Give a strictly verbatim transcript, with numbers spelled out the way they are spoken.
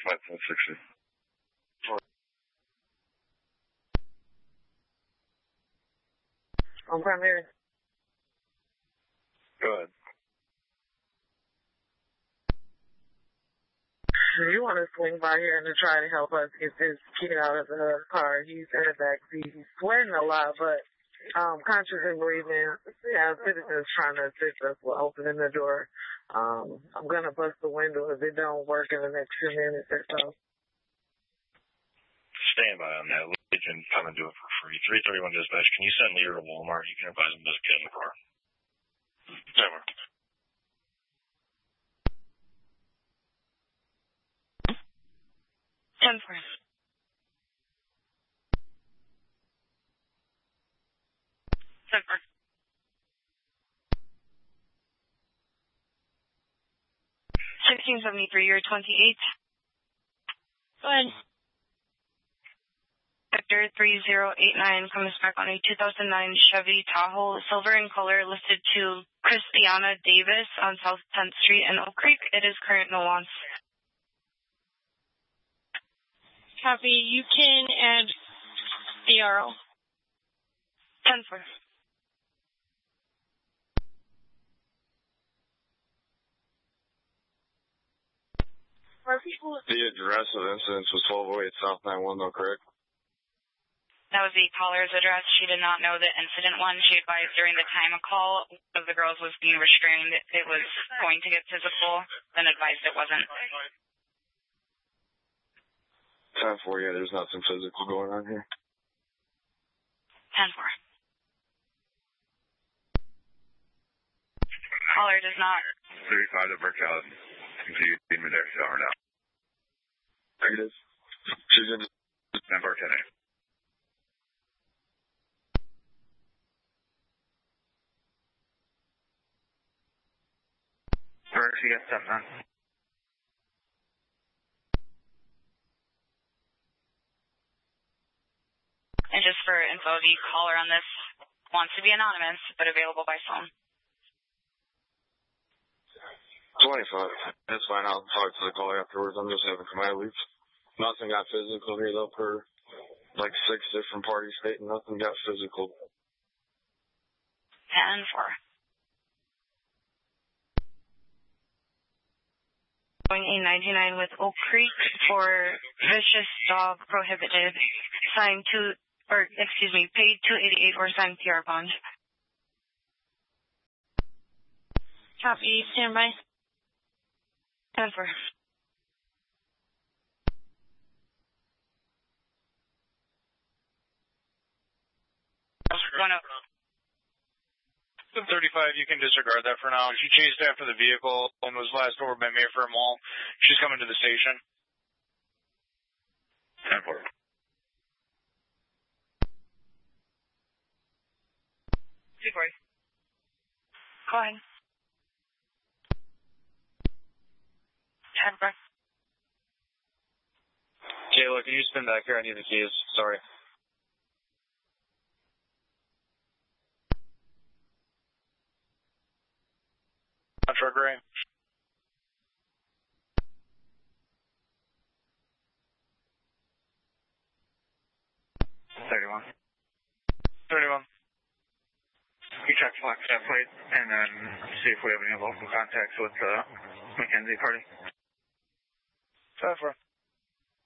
five ten sixty. On primary. Go ahead. You want to swing by here and to try to help us get this kid out of the car. He's in the backseat. He's sweating a lot, but um, conscious and breathing. Yeah, citizens trying to assist us with opening the door. Um, I'm going to bust the window if it don't work in the next few minutes or so. Stand by on that. We can come and do it for free. three thirty-one dispatch. Can you send Lear to Walmart? You can advise him to get in the car. Never. ten four. ten four. sixteen seventy-three, you're twenty-eight. Go ahead. Victor three zero eight nine comes back on a two thousand nine Chevy Tahoe, silver in color, listed to Christiana Davis on South tenth Street in Oak Creek. It is current no loss. Copy. You can add the R O. ten four. The address of the incident was twelve oh eight South ninety-one, though, correct? That was the caller's address. She did not know the incident one. She advised during the time of call, one of the girls was being restrained. It was going to get physical, then advised it wasn't. ten four, yeah, there's nothing physical going on here. ten four. Caller does not. thirty-five to Brick House. Can you see me there? Shower now. Negative. She's in ten four ten eight. Alright, she got stuff done. And just for info, the caller on this wants to be anonymous, but available by phone. twenty-five. That's fine. I'll talk to the caller afterwards. I'm just having my leave. Nothing got physical here, though, per like six different parties stating nothing got physical. ten four. Going a ninety-nine with Oak Creek for vicious dog prohibited. Signed to, or excuse me, paid two eighty-eight or signed P R bond. Copy. Stand by. ten four. One up. thirty-five, you can disregard that for now. She chased after the vehicle and was last over by Mayfair Mall. She's coming to the station. ten four. two four. Go ahead. ten four. Jayla, can you spin back here? I need the keys. Sorry. Truck Gray. thirty-one. thirty-one. You check flex that plate and then see if we have any local contacts with the McKenzie party. ten four.